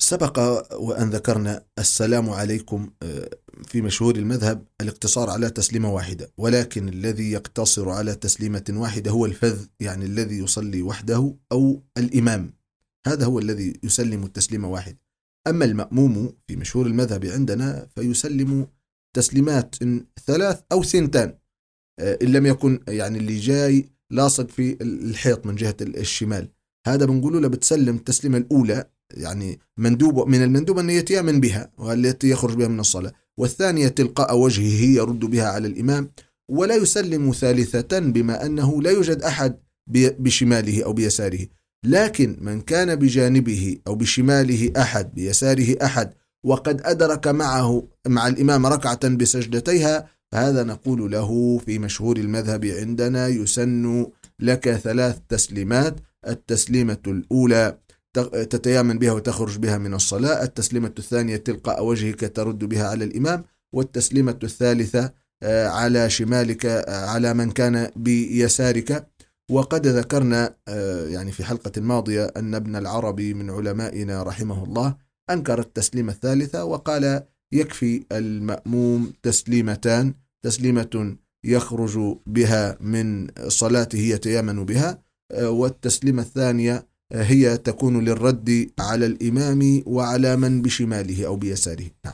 سبق وأن ذكرنا السلام عليكم في مشهور المذهب الاقتصار على تسليمة واحدة، ولكن الذي يقتصر على تسليمة واحدة هو الفذ، يعني الذي يصلي وحده أو الإمام، هذا هو الذي يسلم التسليمة واحدة. أما المأموم في مشهور المذهب عندنا فيسلم تسليمات 3 أو 2، إن لم يكن يعني اللي جاي لاصق في الحيط من جهة الشمال، هذا بنقوله له بتسلم التسليمة الأولى، يعني مندوب من المندوب أن يتيامن بها والتي يخرج بها من الصلاة، والثانية تلقاء وجهه يرد بها على الإمام، ولا يسلم ثالثة بما أنه لا يوجد أحد بشماله أو بيساره. لكن من كان بجانبه أو بشماله أحد بيساره أحد وقد أدرك مع الإمام ركعة بسجدتيها، فهذا نقول له في مشهور المذهب عندنا يسن لك 3 تسليمات: التسليمة الأولى تتيامن بها وتخرج بها من الصلاة، التسليمة الثانية تلقاء وجهك ترد بها على الإمام، والتسليمة الثالثة على شمالك على من كان بيسارك. وقد ذكرنا يعني في حلقة الماضية أن ابن العربي من علمائنا رحمه الله أنكر التسليمة الثالثة وقال يكفي المأموم تسليمتان: تسليمة يخرج بها من صلاته يتيامن بها، والتسليمة الثانية هي تكون للرد على الإمام وعلى من بشماله أو بيساره. نعم.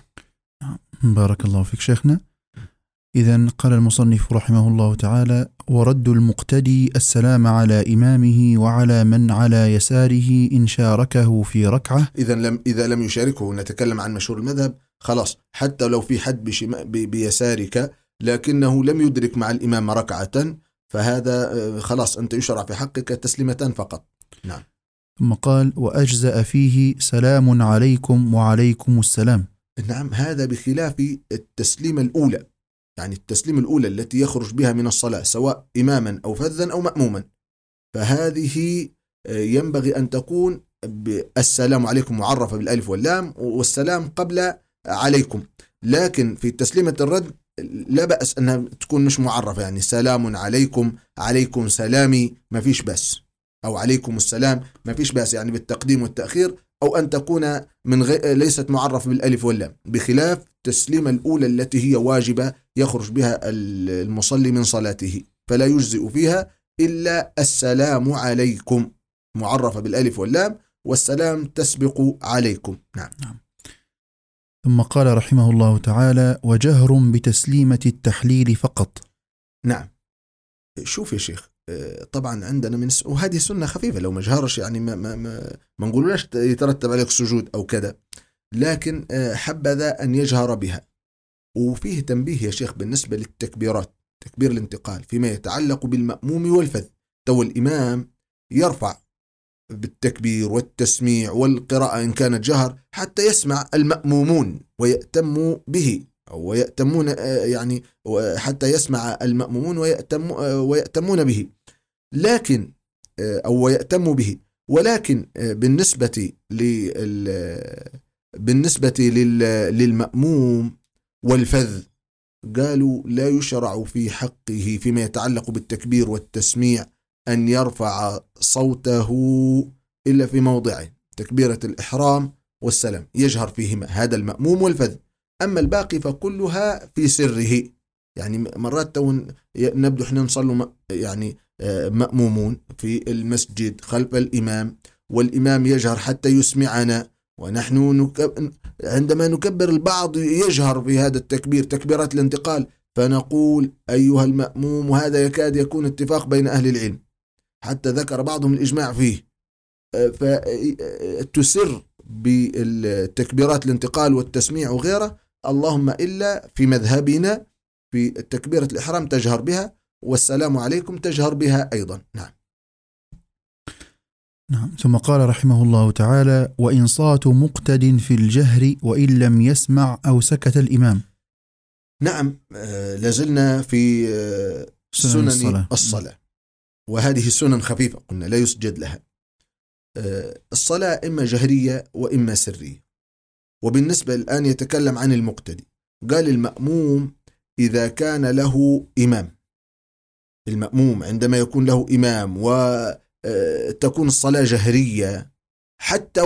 بارك الله فيك شيخنا. إذن قال المصنف رحمه الله تعالى: ورد المقتدي السلام على إمامه وعلى من على يساره إن شاركه في ركعة. إذا لم يشاركه، نتكلم عن مشهور المذهب، خلاص حتى لو في حد بيسارك لكنه لم يدرك مع الإمام ركعة، فهذا خلاص أنت يشرع في حقك تسليمتان فقط. نعم. ثم قال: وأجزأ فيه سلام عليكم وعليكم السلام. نعم، هذا بخلاف التسليمة الأولى، يعني التسليمة الأولى التي يخرج بها من الصلاة سواء إماما أو فذا أو مأموما، فهذه ينبغي أن تكون السلام عليكم معرفة بالألف واللام والسلام قبل عليكم. لكن في تسليمة الرد لا بأس أنها تكون مش معرفة، يعني سلام عليكم، عليكم سلامي، ما فيش بأس، أو عليكم السلام ما فيش بأس، يعني بالتقديم والتأخير، أو أن تكون ليست معرفة بالألف واللام، بخلاف التسليمة الأولى التي هي واجبة يخرج بها المصلي من صلاته، فلا يجزئ فيها إلا السلام عليكم معرفة بالألف واللام، والسلام تسبق عليكم. نعم. ثم قال رحمه الله تعالى: وجهر بتسليمة التحليل فقط. نعم. شوف يا شيخ، طبعا عندنا وهذه سنة خفيفة، لو ما جهرش يعني ما نقولوش يترتب عليك سجود أو كذا، لكن حبذا أن يجهر بها. وفيه تنبيه يا شيخ بالنسبة للتكبيرات، تكبير الانتقال فيما يتعلق بالمأموم والفذ. تو الإمام يرفع بالتكبير والتسميع والقراءة إن كانت جهر حتى يسمع المأمومون ويأتموا به، أو يأتمون يعني حتى يسمع المأمومون ويأتمون به، لكن أو يأتموا به. ولكن بالنسبة للمأموم والفذ قالوا لا يشرع في حقه فيما يتعلق بالتكبير والتسميع أن يرفع صوته إلا في موضعين: تكبيرة الإحرام والسلام، يجهر فيهما هذا المأموم والفذ. أما الباقي فكلها في سره، يعني مرات نبدو احنا نصلوا يعني مأمومون في المسجد خلف الإمام، والإمام يجهر حتى يسمعنا، ونحن عندما نكبر البعض يجهر في هذا التكبير تكبيرات الانتقال، فنقول أيها المأموم، وهذا يكاد يكون اتفاق بين أهل العلم، حتى ذكر بعضهم الإجماع فيه، فتسر بالتكبيرات الانتقال والتسميع وغيره، اللهم إلا في مذهبنا في تكبيرة الإحرام تجهر بها، والسلام عليكم تجهر بها أيضا. نعم. نعم. ثم قال رحمه الله تعالى: وإنصات مقتد في الجهر وإن لم يسمع أو سكت الإمام. نعم. لازلنا في سنن الصلاة، وهذه سنن خفيفة قلنا لا يسجد لها. الصلاة إما جهرية وإما سرية. وبالنسبة الآن يتكلم عن المقتدي، قال المأموم إذا كان له إمام، المأموم عندما يكون له إمام وتكون الصلاة جهرية حتى